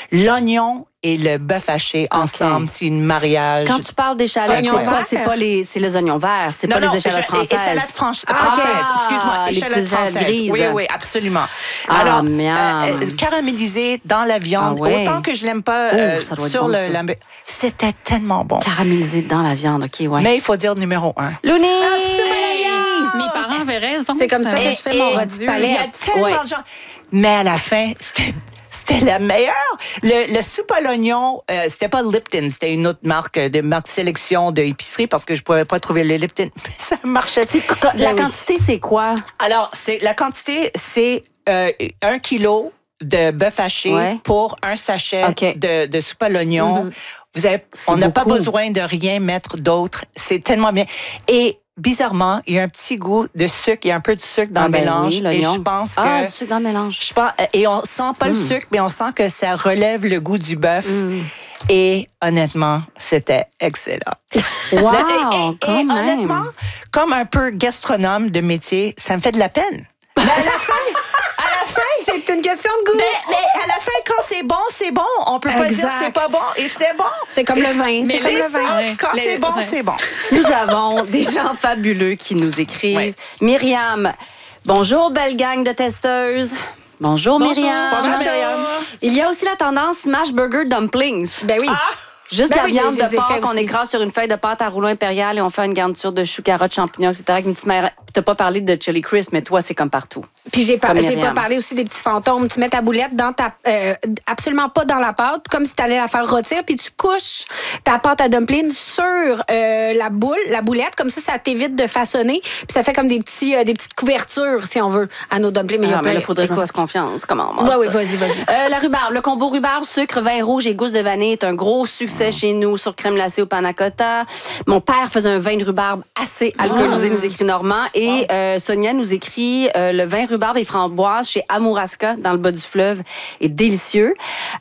L'oignon et le bœuf haché ensemble, c'est une mariage. Quand tu parles d'échalotes, c'est les oignons verts, c'est pas les échalotes françaises. Salade française, excuse-moi, échalotes françaises. Oui, absolument. Alors, caramélisé dans la viande, autant que je l'aime pas sur le lambeau. C'était tellement bon. Caramélisé dans la viande, OK, ouais. Mais il faut dire numéro 1. Louni! Mes parents avaient raison. C'est comme ça que je fais mon rôti palette. Il y a tellement de gens. Mais à la fin, c'était la meilleure. Le soupe à l'oignon, c'était pas Lipton, c'était une autre marque de sélection d'épicerie parce que je pouvais pas trouver le Lipton. Ça marchait. La quantité, c'est quoi? Alors, la quantité, c'est 1 kilo de bœuf haché pour un sachet de soupe à l'oignon. On n'a pas besoin de rien mettre d'autre. C'est tellement bien. Et bizarrement, il y a un petit goût de sucre. Il y a un peu de sucre dans le mélange. Oui, et je pense que... du sucre dans le mélange. Et on sent pas le sucre, mais on sent que ça relève le goût du bœuf. Et honnêtement, c'était excellent. Wow, et honnêtement, comme un peu gastronome de métier, ça me fait de la peine. Mais à la fin... C'est une question de goût. Mais à la fin, quand c'est bon, c'est bon. On peut pas dire c'est pas bon et c'est bon. C'est comme le vin. Mais c'est ça. Quand c'est bon, c'est bon. Nous avons des gens fabuleux qui nous écrivent. Oui. Myriam, bonjour, belle gang de testeuses. Bonjour, Myriam. Bonjour, Myriam. Il y a aussi la tendance Smash Burger Dumplings. Ben oui. Juste la viande de porc qu'on écrase sur une feuille de pâte à rouleau impérial et on fait une garniture de choux, carottes, champignons, etc. avec une petite mère. T'as pas parlé de chili crisp, mais toi, c'est comme partout. Puis j'ai pas parlé aussi des petits fantômes. Tu mets ta boulette dans absolument pas dans la pâte, comme si t'allais la faire rôtir, puis tu couches ta pâte à dumpling sur la boulette, comme ça t'évite de façonner, puis ça fait comme des petites couvertures, si on veut, à nos dumplings. Mais il faudrait que je me fasse confiance. Comment on mange ça? Oui, vas-y. La rhubarbe, le combo rhubarbe, sucre, vin rouge et gousse de vanille est un gros succès chez nous sur crème glacée au panna cotta. Mon père faisait un vin de rhubarbe assez alcoolisé, nous écrit Normand. Et Sonia nous écrit le vin rhubarbe et framboise chez Amouraska, dans le bas du fleuve, est délicieux.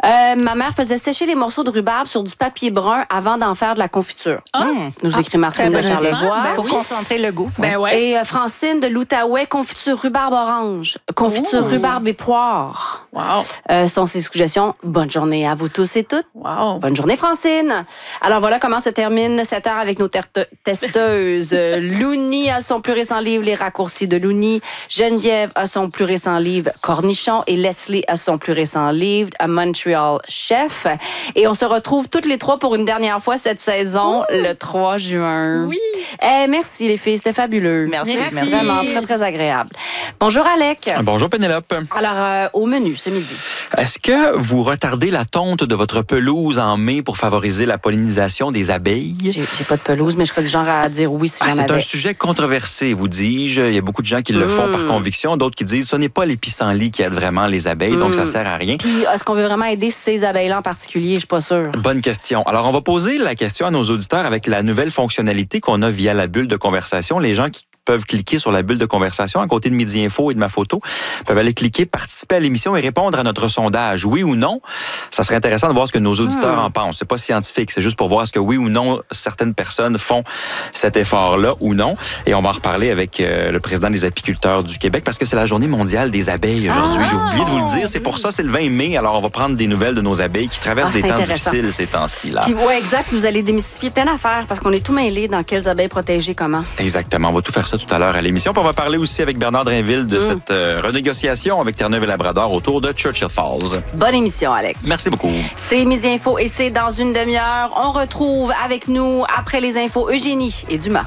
Ma mère faisait sécher les morceaux de rhubarbe sur du papier brun avant d'en faire de la confiture. Nous écrit Martine de Charlevoix. Pour concentrer le goût. Et Francine de l'Outaouais, confiture rhubarbe orange, confiture rhubarbe et poire. Sont ses suggestions. Bonne journée à vous tous et toutes. Bonne journée, Francine. Alors voilà comment se termine cette heure avec nos testeuses. Louni a son plus récent livre Les raccourcis de Louni. Geneviève a son plus récent livre Cornichon et Leslie a son plus récent livre A Montreal Chef. Et on se retrouve toutes les trois pour une dernière fois cette saison, le 3 juin. Oui. Merci les filles, c'était fabuleux. Merci. Vraiment très, très agréable. Bonjour Alec. Bonjour Pénélope. Alors, au menu ce midi. Est-ce que vous retardez la tonte de votre pelouse en mai pour favoriser la pollinisation des abeilles? J'ai pas de pelouse, mais je serais du genre à dire oui si j'en avais. C'est un sujet controversé, vous dis-je. Il y a beaucoup de gens qui le font par conviction, d'autres qui disent ce n'est pas les pissenlits qui aident vraiment les abeilles, donc ça sert à rien. Puis, est-ce qu'on veut vraiment aider ces abeilles-là en particulier? Je suis pas sûre. Bonne question. Alors, on va poser la question à nos auditeurs avec la nouvelle fonctionnalité qu'on a via la bulle de conversation. Les gens qui peuvent cliquer sur la bulle de conversation à côté de Midi Info et de ma photo, peuvent aller cliquer, participer à l'émission et répondre à notre sondage. Oui ou non? Ça serait intéressant de voir ce que nos auditeurs en pensent. C'est pas scientifique, c'est juste pour voir ce que oui ou non certaines personnes font cet effort-là ou non. Et on va en reparler avec le président des apiculteurs du Québec parce que c'est la journée mondiale des abeilles aujourd'hui. J'ai oublié de vous le dire, c'est pour ça, c'est le 20 mai. Alors on va prendre des nouvelles de nos abeilles qui traversent des temps difficiles ces temps-ci. Là. Oui, exact. Vous allez démystifier plein d'affaires parce qu'on est tout mêlés dans quelles abeilles protéger comment. Exactement. On va tout faire ça tout à l'heure à l'émission. Puis on va parler aussi avec Bernard Drainville de cette renégociation avec Terre-Neuve et Labrador autour de Churchill Falls. Bonne émission, Alex. Merci beaucoup. C'est Midi Info et c'est dans une demi-heure. On retrouve avec nous, après les infos, Eugénie et Dumas.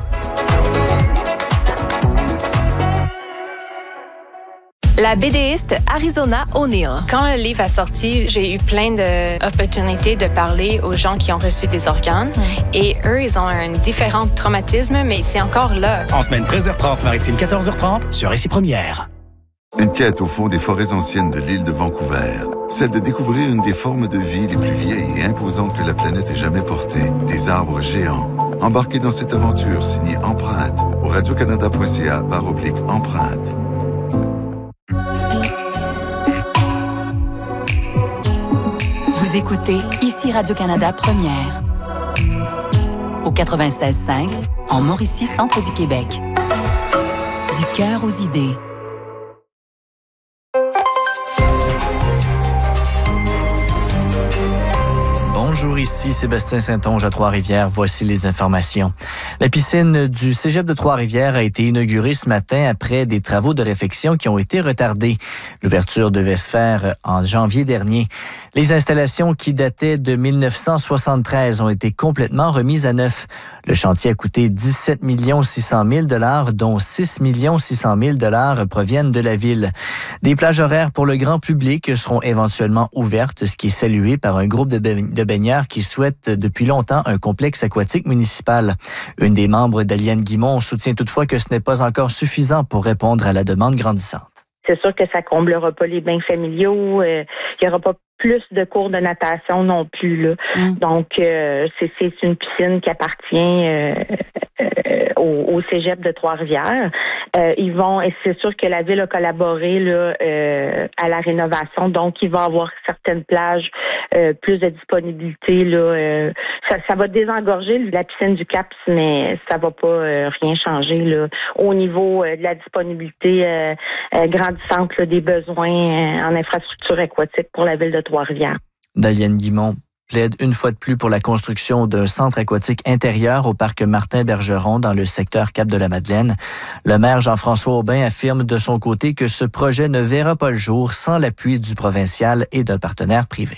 La BDiste Arizona O'Neill. Quand le livre a sorti, j'ai eu plein d'opportunités de parler aux gens qui ont reçu des organes. Et eux, ils ont un différent traumatisme, mais c'est encore là. En semaine 13h30, maritime 14h30, sur Récit Première. Une quête au fond des forêts anciennes de l'île de Vancouver. Celle de découvrir une des formes de vie les plus vieilles et imposantes que la planète ait jamais portées. Des arbres géants. Embarquez dans cette aventure signée Empreinte au radiocanada.ca/empreinte. Vous écoutez ici Radio-Canada Première. Au 96.5, en Mauricie, centre du Québec. Du cœur aux idées. bonjour, ici Sébastien Saint-Onge à Trois-Rivières. Voici les informations. La piscine du Cégep de Trois-Rivières a été inaugurée ce matin après des travaux de réfection qui ont été retardés. L'ouverture devait se faire en janvier dernier. Les installations qui dataient de 1973 ont été complètement remises à neuf. Le chantier a coûté 17 600 000 $, dont 6 600 000 $ proviennent de la ville. Des plages horaires pour le grand public seront éventuellement ouvertes, ce qui est salué par un groupe de baigneurs qui souhaitent depuis longtemps un complexe aquatique municipal. Une des membres d'Aliane Guimont soutient toutefois que ce n'est pas encore suffisant pour répondre à la demande grandissante. C'est sûr que ça comblera pas les bains familiaux. Il y aura pas plus de cours de natation non plus, là. Donc, c'est une piscine qui appartient au Cégep de Trois-Rivières. Et c'est sûr que la ville a collaboré là, à la rénovation, donc il va y avoir certaines plages, plus de disponibilité. Là, ça va désengorger la piscine du Cap, mais ça va pas rien changer là, au niveau de la disponibilité grandissante là, des besoins en infrastructure aquatique pour la ville de Trois-Rivières. Daliane Guimont plaide une fois de plus pour la construction d'un centre aquatique intérieur au parc Martin-Bergeron dans le secteur Cap-de-la-Madeleine. Le maire Jean-François Aubin affirme de son côté que ce projet ne verra pas le jour sans l'appui du provincial et d'un partenaire privé.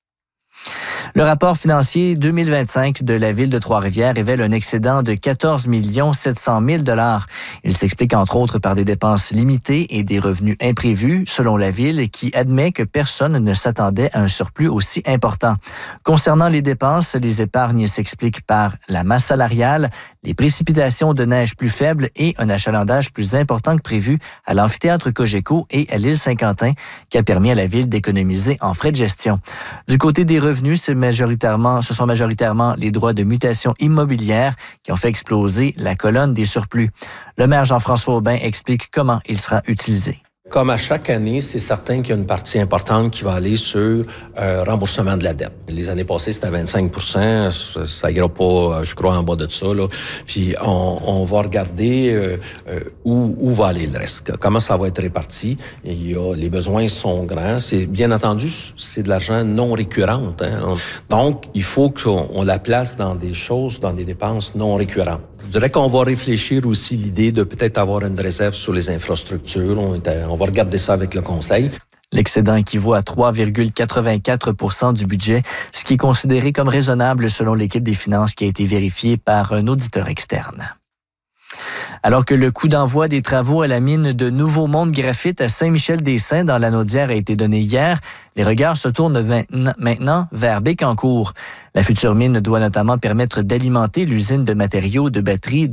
Le rapport financier 2025 de la Ville de Trois-Rivières révèle un excédent de 14 700 000 $. Il s'explique entre autres par des dépenses limitées et des revenus imprévus, selon la Ville, qui admet que personne ne s'attendait à un surplus aussi important. Concernant les dépenses, les épargnes s'expliquent par la masse salariale, les précipitations de neige plus faibles et un achalandage plus important que prévu à l'amphithéâtre Cogeco et à l'île Saint-Quentin, qui a permis à la Ville d'économiser en frais de gestion. Du côté des revenus, ce sont majoritairement les droits de mutation immobilière qui ont fait exploser la colonne des surplus. Le maire Jean-François Aubin explique comment il sera utilisé. Comme à chaque année, c'est certain qu'il y a une partie importante qui va aller sur remboursement de la dette. Les années passées, c'était à 25 %. Ça ira pas, je crois, en bas de ça. Là. Puis on va regarder où va aller le reste, comment ça va être réparti. Les besoins sont grands. Bien entendu, c'est de l'argent non récurrent. Hein. Donc, il faut qu'on la place dans des choses, dans des dépenses non récurrentes. Je dirais qu'on va réfléchir aussi l'idée de peut-être avoir une réserve sur les infrastructures. On va regarder ça avec le conseil. L'excédent équivaut à 3,84 % du budget, ce qui est considéré comme raisonnable selon l'équipe des finances qui a été vérifiée par un auditeur externe. Alors que le coup d'envoi des travaux à la mine de Nouveau Monde Graphite à Saint-Michel-des-Saints dans l'Anaudière a été donné hier, les regards se tournent maintenant vers Bécancour. La future mine doit notamment permettre d'alimenter l'usine de matériaux de batterie